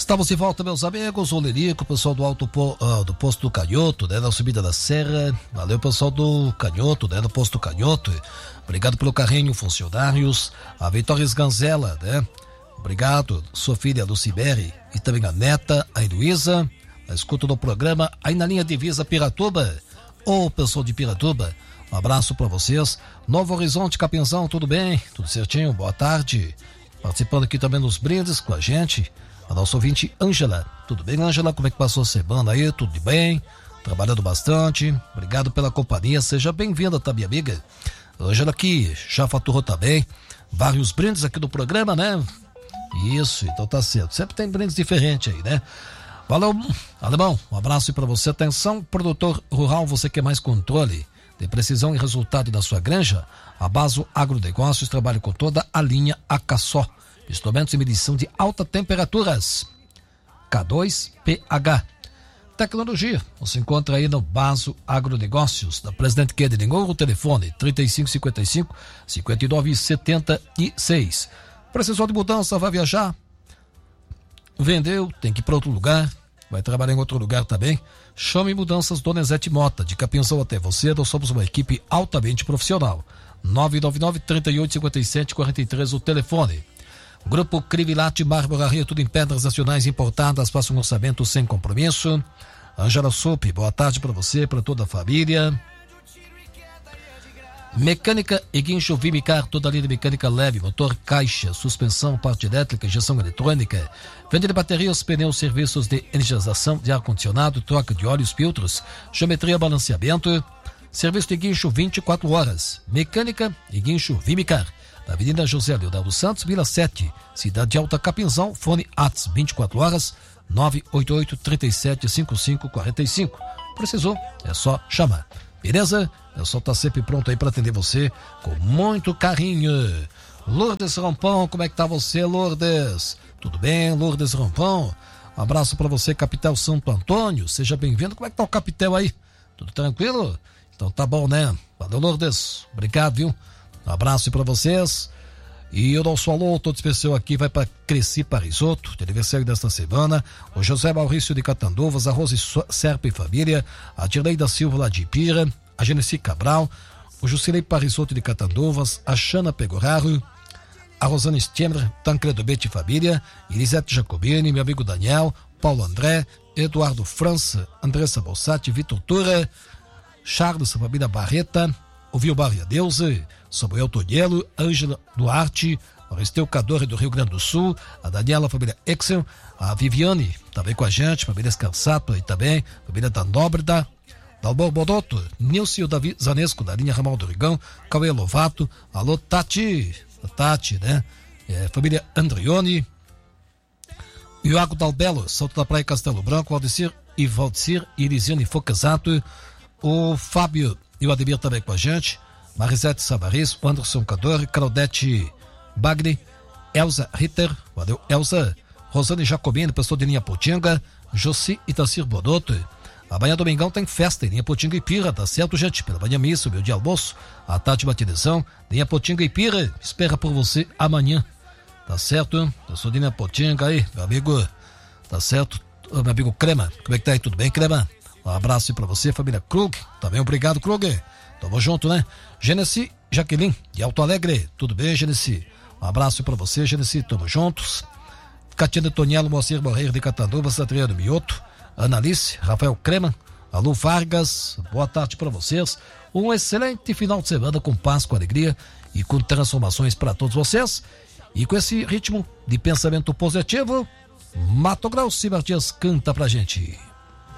Estamos de volta, meus amigos, o Lirico, o pessoal do Posto do Canhoto, né, na subida da serra. Valeu, pessoal do Canhoto, né, do Posto do Canhoto. Obrigado pelo carinho, funcionários. A Vitória Ganzela, né? Obrigado, sua filha Lucibere e também a neta, a Heloísa. A escuta do programa aí na linha Divisa Piratuba. Ô, pessoal de Piratuba, um abraço pra vocês. Novo Horizonte, Capinzão, tudo bem? Tudo certinho? Boa tarde. Participando aqui também nos brindes com a gente, a nossa ouvinte Ângela. Tudo bem, Ângela? Como é que passou a semana aí? Tudo de bem? Trabalhando bastante. Obrigado pela companhia. Seja bem-vinda, tá, minha amiga? Ângela que já faturou também vários brindes aqui do programa, né? Isso, então tá certo. Sempre tem brindes diferentes aí, né? Valeu, Alemão. Um abraço pra você. Atenção, produtor rural, você quer mais controle de precisão e resultado da sua granja? A Baso Agronegócios trabalha com toda a linha Acassó. Instrumentos de medição de altas temperaturas. K2PH. Tecnologia. Você encontra aí no Baso Agronegócios, da Presidente Kennedy. O telefone 3555-5976. Precisou de mudança? Vai viajar? Vendeu? Tem que ir para outro lugar? Vai trabalhar em outro lugar também? Chame Mudanças Donizete Mota. De Capinzão até você, nós somos uma equipe altamente profissional. 999-3857-43 o telefone. Grupo Crivilate Marmoraria, tudo em pedras nacionais importadas. Faça um orçamento sem compromisso. Ângela Soup, boa tarde para você, para toda a família. Mecânica e guincho Vimicar, toda a linha de mecânica leve, motor, caixa, suspensão, parte elétrica, injeção eletrônica. Vende de baterias, pneus, serviços de energização, de ar-condicionado, troca de óleos, filtros, geometria, balanceamento. Serviço de guincho 24 horas. Mecânica e guincho Vimicar. Na Avenida José Leonardo Santos, Vila 7, Cidade de Alta Capinzão, fone ATS 24 horas, 988-375545. Precisou, é só chamar. Beleza? O pessoal tá sempre pronto aí para atender você com muito carinho. Lourdes Rompão, como é que tá você, Lourdes? Tudo bem, Lourdes Rompão? Um abraço para você, Capital Santo Antônio. Seja bem-vindo. Como é que tá o Capital aí? Tudo tranquilo? Então tá bom, né? Valeu, Lourdes. Obrigado, viu? Um abraço para vocês. E o nosso alô todo especial aqui vai para Cresci Parisoto, de aniversário desta semana. O José Maurício de Catanduvas, a Rose Serpa e Família, a Dirleida Silva lá de Ipira, a Genesi Cabral, o Jusilei Parisoto de Catanduvas, a Xana Pegoraro, a Rosana Stemmer, Tancredo Bete e Família, Elisete Jacobini, meu amigo Daniel, Paulo André, Eduardo França, Andressa Bossati, Vitor Tura, Charles, a família Barreta, o Vilbar Deusa, Samuel Tonielo, Ângela Duarte, o Aristeu Cadore do Rio Grande do Sul, a Daniela, a família Excel, a Viviane, também com a gente, família Escarsato aí também, família da Nóbreda, Dalbor Bodoto, Nilce e o Davi Zanesco, da linha Ramal do Rigão, Cauê Lovato, alô Tati, né? Família Andrione, Iago Dalbelo, Salto da Praia Castelo Branco, Valdecir e Irisiane Focasato, o Fábio e o Ademir também com a gente, Marisete Savaris, Anderson Cadore, Claudete Bagni, Elza Ritter, valeu Elza, Rosane Jacobino, pessoal de linha Potinga, Jossi Itacir Bodoto. Amanhã domingão tem festa em linha Potinga e Pira, tá certo, gente? Pela manhã missa, meu dia almoço, à tarde matinezão, linha Potinga e Pira, espera por você amanhã, tá certo? Eu sou de linha Potinga aí, meu amigo, tá certo? Meu amigo Crema, como é que tá aí? Tudo bem, Crema? Um abraço pra você, família Krug, também obrigado, Krug. Tamo junto, né? Genesi Jaqueline, de Alto Alegre, tudo bem, Genesi? Um abraço pra você, Genesi, tamo juntos. Catiana Tonielo, Moacir Morreiro de Catanduvas, Adriano Mioto, Analice, Rafael Crema, Alô Vargas, boa tarde pra vocês. Um excelente final de semana com paz, com alegria e com transformações pra todos vocês. E com esse ritmo de pensamento positivo, Mato Grosso e Matias canta pra gente.